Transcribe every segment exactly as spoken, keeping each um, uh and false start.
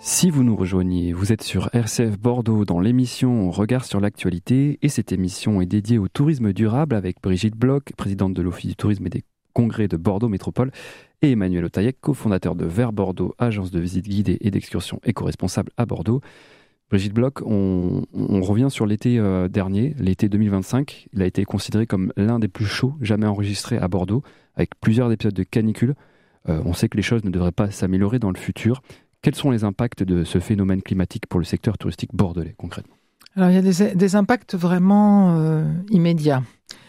Si vous nous rejoignez, vous êtes sur R C F Bordeaux dans l'émission Regard sur l'actualité et cette émission est dédiée au tourisme durable avec Brigitte Bloch, présidente de l'Office du tourisme et des congrès de Bordeaux Métropole et Emmanuel Otaïek, cofondateur de Vert Bordeaux, agence de visite guidée et d'excursion éco-responsable à Bordeaux. Brigitte Bloch, on, on revient sur l'été euh, dernier, l'été deux mille vingt-cinq. Il a été considéré comme l'un des plus chauds jamais enregistrés à Bordeaux, avec plusieurs épisodes de canicule. Euh, on sait que les choses ne devraient pas s'améliorer dans le futur. Quels sont les impacts de ce phénomène climatique pour le secteur touristique bordelais, concrètement ? Alors, il y a des, des impacts vraiment euh, immédiats.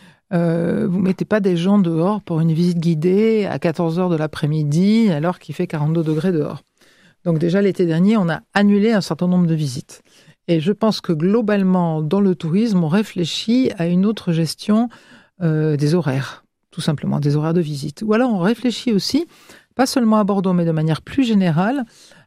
Euh, vous ne mettez pas des gens dehors pour une visite guidée à quatorze heures de l'après-midi, alors qu'il fait quarante-deux degrés dehors. Donc déjà, l'été dernier, on a annulé un certain nombre de visites. Et je pense que globalement, dans le tourisme, on réfléchit à une autre gestion euh, des horaires, tout simplement, des horaires de visite. Ou alors, on réfléchit aussi, pas seulement à Bordeaux, mais de manière plus générale,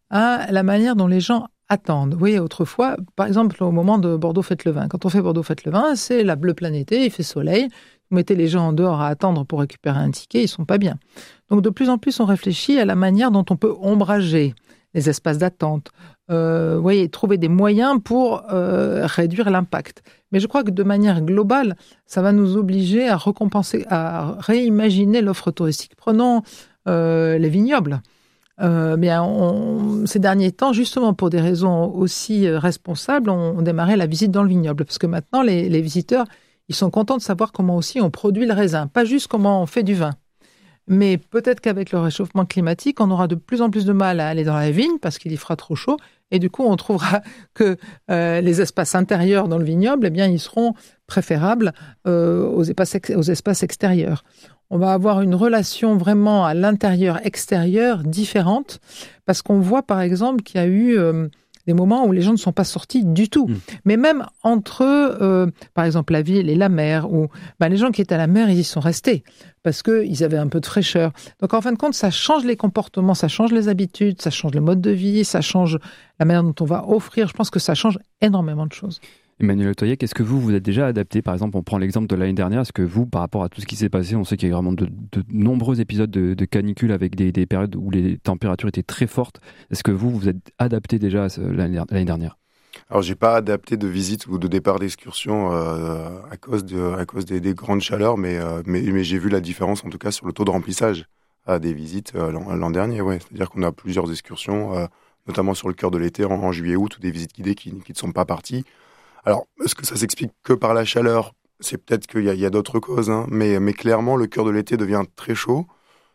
à la manière dont les gens attendent. Vous voyez, autrefois, par exemple, au moment de Bordeaux Fête le Vin, quand on fait Bordeaux Fête le Vin, c'est la bleu planété, il fait soleil, vous mettez les gens en dehors à attendre pour récupérer un ticket, ils sont pas bien. Donc de plus en plus, on réfléchit à la manière dont on peut ombrager les espaces d'attente, euh, vous voyez, trouver des moyens pour euh, réduire l'impact. Mais je crois que de manière globale, ça va nous obliger à recompenser, à réimaginer l'offre touristique. Prenons euh, les vignobles. Euh, bien, on, ces derniers temps, justement pour des raisons aussi responsables, on, on démarrait la visite dans le vignoble. Parce que maintenant, les, les visiteurs, ils sont contents de savoir comment aussi on produit le raisin, pas juste comment on fait du vin. Mais peut-être qu'avec le réchauffement climatique, on aura de plus en plus de mal à aller dans la vigne parce qu'il y fera trop chaud. Et du coup, on trouvera que euh, les espaces intérieurs dans le vignoble, eh bien, ils seront préférables euh, aux, espaces ex- aux espaces extérieurs. On va avoir une relation vraiment à l'intérieur-extérieur différente parce qu'on voit, par exemple, qu'il y a eu euh, des moments où les gens ne sont pas sortis du tout. Mmh. Mais même entre, euh, par exemple, la ville et la mer, où ben, les gens qui étaient à la mer, ils y sont restés parce qu'ils avaient un peu de fraîcheur. Donc, en fin de compte, ça change les comportements, ça change les habitudes, ça change le mode de vie, ça change la manière dont on va offrir. Je pense que ça change énormément de choses. Emmanuel Otaïek, est-ce que vous vous êtes déjà adapté ? Par exemple, on prend l'exemple de l'année dernière. Est-ce que vous, par rapport à tout ce qui s'est passé, on sait qu'il y a eu vraiment de, de nombreux épisodes de, de canicule avec des, des périodes où les températures étaient très fortes. Est-ce que vous, vous êtes adapté déjà à ce, l'année, l'année dernière ? Alors, j'ai pas adapté de visite ou de départ d'excursion euh, à cause, de, à cause des, des grandes chaleurs, mais, euh, mais, mais j'ai vu la différence, en tout cas, sur le taux de remplissage à des visites euh, l'an, l'an dernier. Ouais. C'est-à-dire qu'on a plusieurs excursions, euh, notamment sur le cœur de l'été, en, en juillet-août, ou des visites guidées qui, qui ne sont pas parties. Alors, est-ce que ça s'explique que par la chaleur ? C'est peut-être qu'il y a, il y a d'autres causes, hein, mais, mais clairement, le cœur de l'été devient très chaud.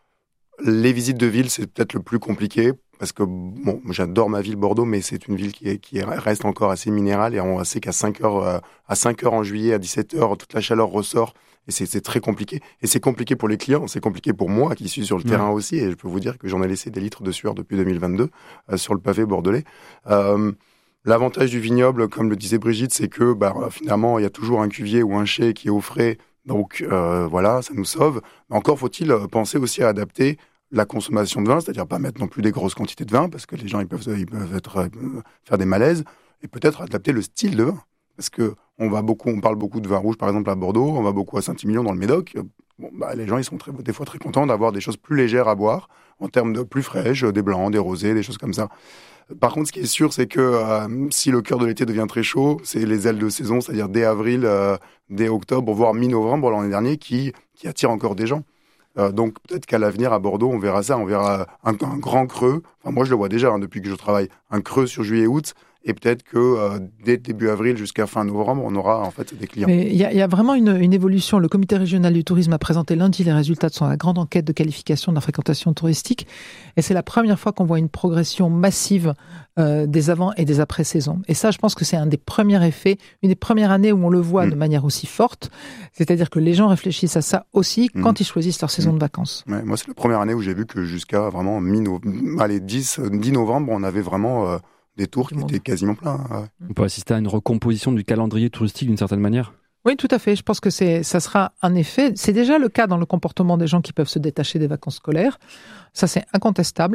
Les visites de ville, c'est peut-être le plus compliqué, parce que, bon, j'adore ma ville, Bordeaux, mais c'est une ville qui, est, qui reste encore assez minérale, et on sait qu'à cinq heures, euh, à cinq heures en juillet, à dix-sept heures, toute la chaleur ressort, et c'est, c'est très compliqué. Et c'est compliqué pour les clients, c'est compliqué pour moi, qui suis sur le ouais. terrain aussi, et je peux vous dire que j'en ai laissé des litres de sueur depuis deux mille vingt-deux, euh, sur le pavé bordelais. Euh, L'avantage du vignoble, comme le disait Brigitte, c'est que bah, finalement, il y a toujours un cuvier ou un chai qui est au frais. Donc euh, voilà, ça nous sauve. Mais encore faut-il penser aussi à adapter la consommation de vin, c'est-à-dire pas mettre non plus des grosses quantités de vin, parce que les gens ils peuvent, ils peuvent être, euh, faire des malaises, et peut-être adapter le style de vin. Parce que on, va beaucoup, on parle beaucoup de vin rouge, par exemple, à Bordeaux, on va beaucoup à Saint-Émilion, dans le Médoc. Bon, bah, les gens ils sont très, des fois très contents d'avoir des choses plus légères à boire, en termes de plus fraîches, des blancs, des rosés, des choses comme ça. Par contre, ce qui est sûr, c'est que euh, si le cœur de l'été devient très chaud, c'est les ailes de saison, c'est-à-dire dès avril, euh, dès octobre, voire mi-novembre l'année dernière, qui, qui attirent encore des gens. Euh, donc peut-être qu'à l'avenir, à Bordeaux, on verra ça, on verra un, un grand creux. Enfin, moi, je le vois déjà hein, depuis que je travaille, un creux sur juillet-août. Et peut-être que euh, dès début avril jusqu'à fin novembre, on aura en fait des clients. Mais il y, y a vraiment une, une évolution. Le comité régional du tourisme a présenté lundi les résultats de son grande enquête de qualification de la fréquentation touristique. Et c'est la première fois qu'on voit une progression massive euh, des avant- et des après-saisons. Et ça, je pense que c'est un des premiers effets, une des premières années où on le voit mmh. de manière aussi forte. C'est-à-dire que les gens réfléchissent à ça aussi mmh. quand ils choisissent leur saison mmh. de vacances. Ouais, moi, c'est la première année où j'ai vu que jusqu'à vraiment mi-no- allez, dix, dix novembre, on avait vraiment... Euh, des tours qui étaient quasiment pleins. Ouais. On peut assister à une recomposition du calendrier touristique d'une certaine manière ? Oui, tout à fait. Je pense que c'est, ça sera un effet. C'est déjà le cas dans le comportement des gens qui peuvent se détacher des vacances scolaires. Ça, c'est incontestable.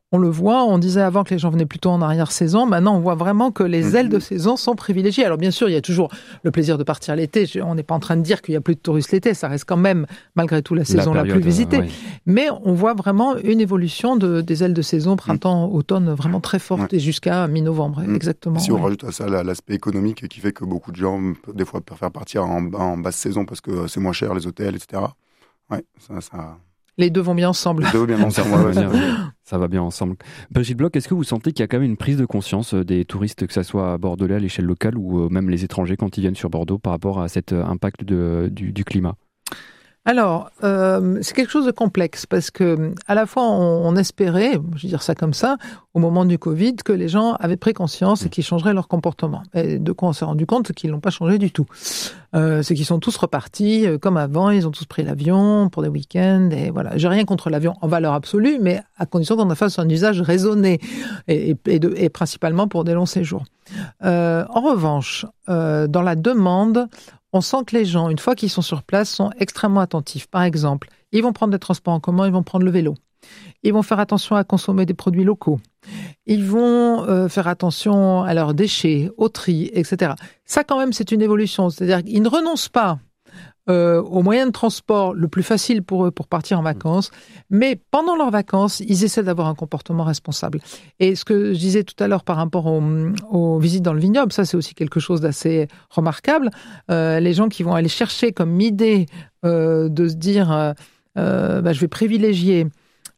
On le voit, on disait avant que les gens venaient plutôt en arrière-saison. Maintenant, on voit vraiment que les ailes de saison sont privilégiées. Alors bien sûr, il y a toujours le plaisir de partir l'été. On n'est pas en train de dire qu'il n'y a plus de touristes l'été. Ça reste quand même, malgré tout, la saison la, période, la plus visitée. Euh, oui. Mais on voit vraiment une évolution de, des ailes de saison printemps, mmh. automne vraiment très forte ouais. et jusqu'à mi-novembre. Mmh. Exactement. Si on ouais. rajoute à ça l'aspect économique qui fait que beaucoup de gens, des fois, préfèrent partir en, en basse saison parce que c'est moins cher, les hôtels, et cetera. Ouais, ça... ça... Les deux vont bien ensemble. Les deux vont bien ensemble. ça, va bien, ça va bien ensemble. Brigitte Bloch, est-ce que vous sentez qu'il y a quand même une prise de conscience des touristes, que ce soit bordelais à l'échelle locale ou même les étrangers quand ils viennent sur Bordeaux par rapport à cet impact de, du, du climat ? Alors, euh, c'est quelque chose de complexe parce que à la fois on, on espérait, je vais dire ça comme ça, au moment du Covid, que les gens avaient pris conscience et qu'ils changeraient leur comportement. Et de quoi on s'est rendu compte, c'est qu'ils n'ont pas changé du tout. Euh, c'est qu'ils sont tous repartis euh, comme avant, ils ont tous pris l'avion pour des week-ends et voilà. J'ai rien contre l'avion en valeur absolue, mais à condition qu'on en fasse un usage raisonné et, et, et, de, et principalement pour des longs séjours. Euh, en revanche, euh, dans la demande, on sent que les gens, une fois qu'ils sont sur place, sont extrêmement attentifs. Par exemple, ils vont prendre des transports en commun, ils vont prendre le vélo. Ils vont faire attention à consommer des produits locaux. Ils vont euh, faire attention à leurs déchets, au tri, et cetera. Ça, quand même, c'est une évolution. C'est-à-dire qu'ils ne renoncent pas euh, au moyen de transport le plus facile pour eux pour partir en vacances, mais pendant leurs vacances, ils essaient d'avoir un comportement responsable. Et ce que je disais tout à l'heure par rapport aux, aux visites dans le vignoble, ça c'est aussi quelque chose d'assez remarquable. Euh, les gens qui vont aller chercher comme idée euh, de se dire euh, euh, bah, je vais privilégier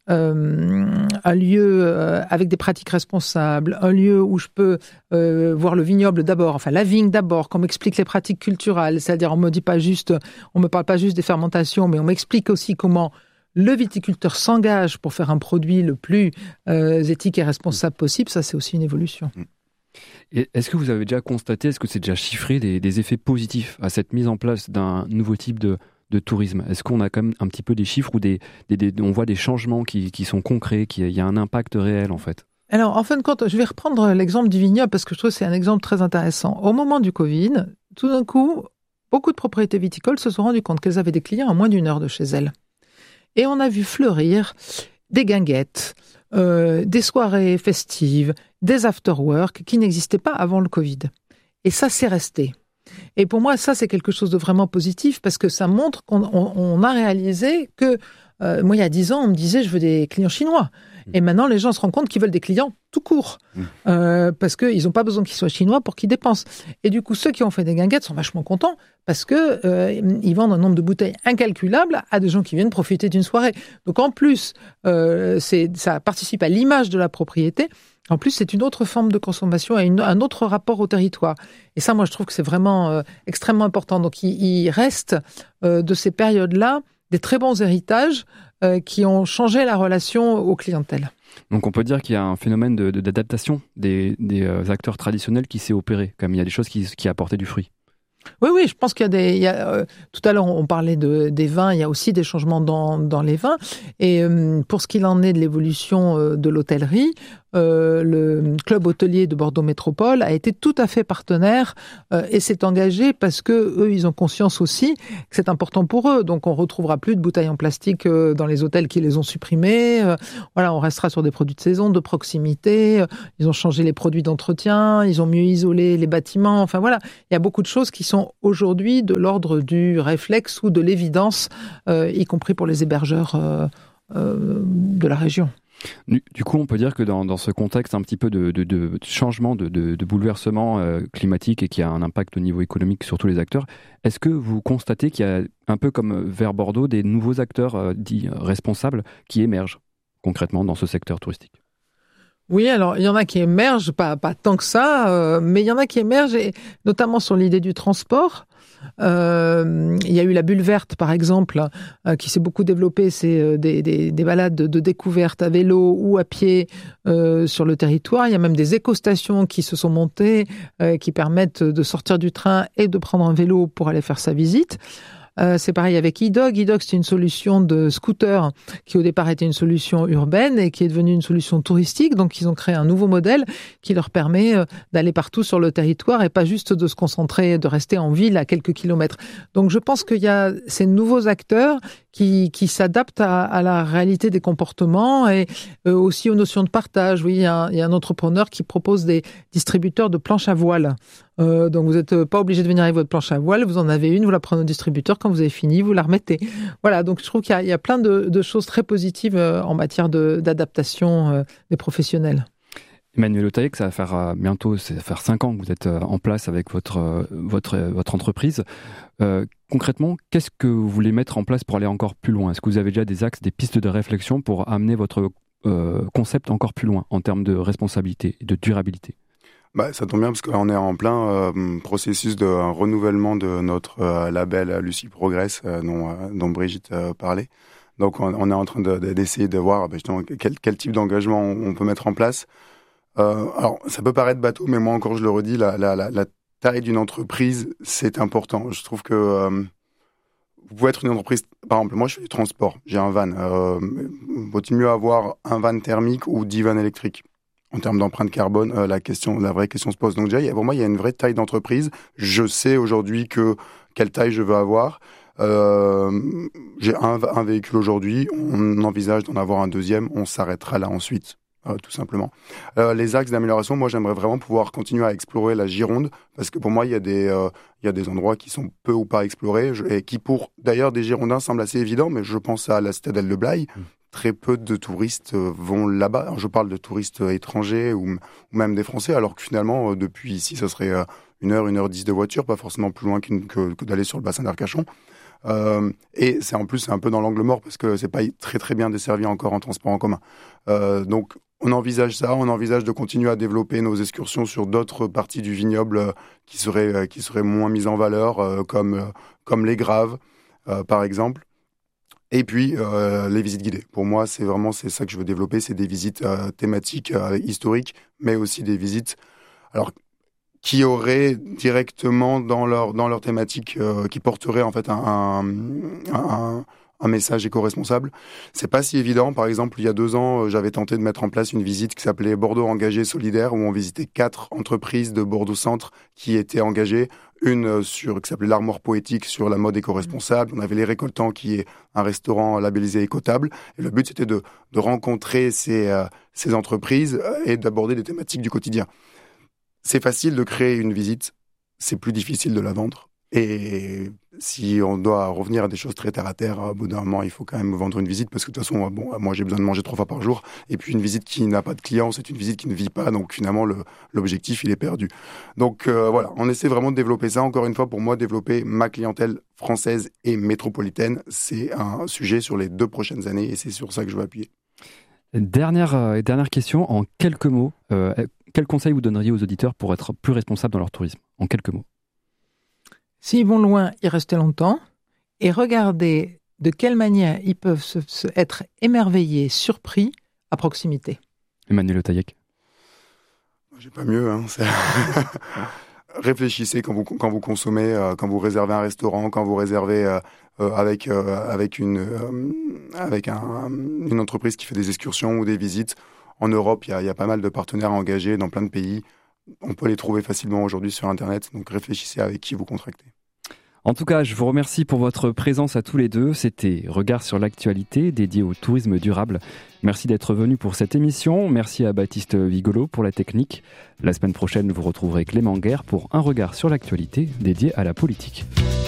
Euh, un lieu euh, avec des pratiques responsables, un lieu où je peux euh, voir le vignoble d'abord, enfin la vigne d'abord, qu'on m'explique les pratiques culturelles, c'est-à-dire on me dit pas juste, on me parle pas juste des fermentations, mais on m'explique aussi comment le viticulteur s'engage pour faire un produit le plus euh, éthique et responsable possible. Ça, c'est aussi une évolution. Et est-ce que vous avez déjà constaté, est-ce que c'est déjà chiffré des, des effets positifs à cette mise en place d'un nouveau type de de tourisme? Est-ce qu'on a quand même un petit peu des chiffres ou des, des, des on voit des changements qui, qui sont concrets, qu'il y a un impact réel en fait? Alors, en fin de compte, je vais reprendre l'exemple du vignoble parce que je trouve que c'est un exemple très intéressant. Au moment du Covid, tout d'un coup, beaucoup de propriétés viticoles se sont rendues compte qu'elles avaient des clients à moins d'une heure de chez elles. Et on a vu fleurir des guinguettes, euh, des soirées festives, des after-work qui n'existaient pas avant le Covid. Et ça, c'est resté. Et pour moi, ça, c'est quelque chose de vraiment positif parce que ça montre qu'on on, on a réalisé que, euh, moi, il y a dix ans, on me disait, je veux des clients chinois. Mmh. Et maintenant, les gens se rendent compte qu'ils veulent des clients tout court. Mmh. Euh, parce qu'ils n'ont pas besoin qu'ils soient chinois pour qu'ils dépensent. Et du coup, ceux qui ont fait des guinguettes sont vachement contents parce que euh, ils vendent un nombre de bouteilles incalculable à des gens qui viennent profiter d'une soirée. Donc, en plus, euh, c'est, ça participe à l'image de la propriété. En plus, c'est une autre forme de consommation et une, un autre rapport au territoire. Et ça, moi, je trouve que c'est vraiment euh, extrêmement important. Donc, il, il reste euh, de ces périodes-là des très bons héritages euh, qui ont changé la relation aux clientèles. Donc, on peut dire qu'il y a un phénomène de, de, d'adaptation des, des euh, acteurs traditionnels qui s'est opéré. Comme il y a des choses qui, qui apportaient du fruit. Oui, oui, je pense qu'il y a des... Il y a, euh, tout à l'heure, on parlait de, des vins, il y a aussi des changements dans, dans les vins. Et euh, pour ce qu'il en est de l'évolution euh, de l'hôtellerie, euh, le club hôtelier de Bordeaux Métropole a été tout à fait partenaire euh, et s'est engagé parce que eux, ils ont conscience aussi que c'est important pour eux. Donc, on retrouvera plus de bouteilles en plastique euh, dans les hôtels qui les ont supprimées. Euh, voilà, on restera sur des produits de saison, de proximité. Euh, ils ont changé les produits d'entretien, ils ont mieux isolé les bâtiments. Enfin, voilà, il y a beaucoup de choses qui sont aujourd'hui de l'ordre du réflexe ou de l'évidence, euh, y compris pour les hébergeurs euh, euh, de la région. Du, du coup, on peut dire que dans, dans ce contexte un petit peu de, de, de changement, de, de, de bouleversement euh, climatique et qui a un impact au niveau économique sur tous les acteurs, est-ce que vous constatez qu'il y a un peu comme vers Bordeaux des nouveaux acteurs euh, dits responsables qui émergent concrètement dans ce secteur touristique ? Oui, alors il y en a qui émergent, pas, pas tant que ça, euh, mais il y en a qui émergent, et notamment sur l'idée du transport. Euh, il y a eu la bulle verte, par exemple, euh, qui s'est beaucoup développée. C'est euh, des, des, des balades de, de découverte à vélo ou à pied euh, sur le territoire. Il y a même des écostations qui se sont montées, euh, qui permettent de sortir du train et de prendre un vélo pour aller faire sa visite. Euh, c'est pareil avec e-Dog. e-Dog, c'est une solution de scooter qui au départ était une solution urbaine et qui est devenue une solution touristique. Donc ils ont créé un nouveau modèle qui leur permet d'aller partout sur le territoire et pas juste de se concentrer, de rester en ville à quelques kilomètres. Donc je pense qu'il y a ces nouveaux acteurs qui, qui s'adaptent à, à la réalité des comportements et euh, aussi aux notions de partage. Oui, il y a un, il y a un entrepreneur qui propose des distributeurs de planches à voile. Euh, donc vous n'êtes pas obligé de venir avec votre planche à voile, vous en avez une, vous la prenez au distributeur, quand vous avez fini, vous la remettez. Voilà, donc je trouve qu'il y a, il y a plein de, de choses très positives en matière de, d'adaptation euh, des professionnels. Emmanuel Otaïek, ça va faire euh, bientôt, ça va faire cinq ans que vous êtes euh, en place avec votre, euh, votre, euh, votre entreprise. Euh, concrètement, qu'est-ce que vous voulez mettre en place pour aller encore plus loin ? Est-ce que vous avez déjà des axes, des pistes de réflexion pour amener votre euh, concept encore plus loin en termes de responsabilité et de durabilité ? Bah, ça tombe bien parce qu'on est en plein euh, processus de renouvellement de notre euh, label Lucie Progress euh, dont, euh, dont Brigitte euh, parlait. Donc on, on est en train de, de, d'essayer de voir bah, justement, quel, quel type d'engagement on, on peut mettre en place. Euh, alors ça peut paraître bateau, mais moi encore je le redis, la, la, la, la taille d'une entreprise c'est important. Je trouve que euh, vous pouvez être une entreprise, par exemple moi je fais du transport, j'ai un van. Euh, vaut-il mieux avoir un van thermique ou dix vannes électriques ? En termes d'empreinte carbone, euh, la question, la vraie question se pose. Donc déjà, pour moi, il y a une vraie taille d'entreprise. Je sais aujourd'hui que quelle taille je veux avoir. Euh, j'ai un, un véhicule aujourd'hui. On envisage d'en avoir un deuxième. On s'arrêtera là ensuite, euh, tout simplement. Euh, les axes d'amélioration, moi, j'aimerais vraiment pouvoir continuer à explorer la Gironde, parce que pour moi, il y a des, euh, il y a des endroits qui sont peu ou pas explorés, je, et qui, pour d'ailleurs des Girondins, semblent assez évidents. Mais je pense à la citadelle de Blaye. Mmh. Très peu de touristes vont là-bas. Alors, je parle de touristes étrangers ou, ou même des Français, alors que finalement, depuis ici, ça serait une heure, une heure dix de voiture, pas forcément plus loin qu'une, que, que d'aller sur le bassin d'Arcachon. Euh, et c'est en plus, c'est un peu dans l'angle mort parce que c'est pas très très bien desservi encore en transport en commun. Euh, donc, on envisage ça, on envisage de continuer à développer nos excursions sur d'autres parties du vignoble qui seraient, qui seraient moins mises en valeur, euh, comme, comme les Graves, euh, par exemple. Et puis, euh, les visites guidées. Pour moi, c'est vraiment c'est ça que je veux développer, c'est des visites euh, thématiques, euh, historiques, mais aussi des visites alors, qui auraient directement dans leur, dans leur thématique, euh, qui porteraient en fait un, un, un, un message éco-responsable. C'est pas si évident. Par exemple, il y a deux ans, j'avais tenté de mettre en place une visite qui s'appelait Bordeaux Engagé Solidaire, où on visitait quatre entreprises de Bordeaux-Centre qui étaient engagées. Une sur, qui s'appelait l'Armoire Poétique sur la mode éco-responsable. On avait Les Récoltants qui est un restaurant labellisé écotable. Et le but, c'était de, de rencontrer ces, euh, ces entreprises et d'aborder des thématiques du quotidien. C'est facile de créer une visite, c'est plus difficile de la vendre. Et si on doit revenir à des choses très terre à terre, au bout d'un moment, il faut quand même vendre une visite parce que de toute façon, bon, moi j'ai besoin de manger trois fois par jour. Et puis une visite qui n'a pas de clients, c'est une visite qui ne vit pas. Donc finalement, le, l'objectif, il est perdu. Donc euh, voilà, on essaie vraiment de développer ça. Encore une fois, pour moi, développer ma clientèle française et métropolitaine, c'est un sujet sur les deux prochaines années et c'est sur ça que je veux appuyer. Dernière, euh, dernière question, en quelques mots, euh, quel conseil vous donneriez aux auditeurs pour être plus responsables dans leur tourisme ? En quelques mots. S'ils vont loin, y rester longtemps et regarder de quelle manière ils peuvent se, se être émerveillés, surpris à proximité. Emmanuel Otaïek. J'ai pas mieux. Hein, c'est... Réfléchissez quand vous, quand vous consommez, euh, quand vous réservez un restaurant, quand vous réservez euh, euh, avec, euh, avec, une, euh, avec un, une entreprise qui fait des excursions ou des visites. En Europe, il y a, y a pas mal de partenaires engagés dans plein de pays. On peut les trouver facilement aujourd'hui sur Internet, donc réfléchissez avec qui vous contractez. En tout cas, je vous remercie pour votre présence à tous les deux. C'était Regard sur l'actualité dédié au tourisme durable. Merci d'être venu pour cette émission. Merci à Baptiste Vigolo pour la technique. La semaine prochaine, vous retrouverez Clément Guerre pour un regard sur l'actualité dédié à la politique.